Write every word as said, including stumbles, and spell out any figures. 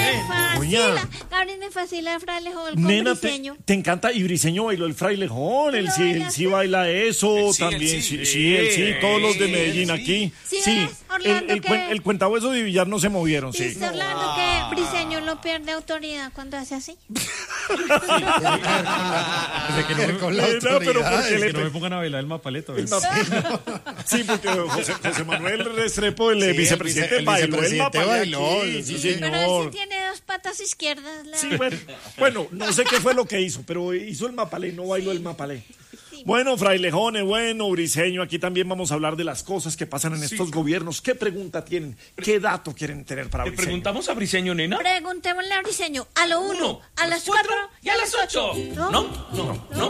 me fascina. Oiga. Gabriel, me fascina el frailejón con Nena, te, Briseño. te encanta, y Briseño bailó el frailejón, él ¿Lo sí, él bailaste? sí baila eso, Él sí, él también, sí. sí, sí, él sí, todos los de Sí, Medellín él sí. aquí, ¿Sí sí, ves, Orlando, el, el, que- cuen- el cuentahuesos de Villar no se movieron, sí. Dice Orlando que Briseño no pierde autoridad cuando hace así. Desde que no me, Con la Nena, pero autoridad, ¿por qué que le no me pongan a bailar el mapaleto. El ¿ves? mapa- Sí, porque José, José Manuel Restrepo, el Sí, el vicepresidente, vice- el bailó el vicepresidente mapa bailó, aquí, sí, sí. Pero él sí señor. tiene dos patas izquierdas. La... Sí, bueno, bueno, no sé qué fue lo que hizo, pero hizo el mapalé, no bailó el mapalé. Bueno, frailejones, bueno, Briseño, aquí también vamos a hablar de las cosas que pasan en estos gobiernos. ¿Qué pregunta tienen? ¿Qué dato quieren tener para ¿Le Briseño? preguntamos a Briseño, nena? Preguntémosle a Briseño a lo uno, a las cuatro y a las ocho. ¿No? No, no, no.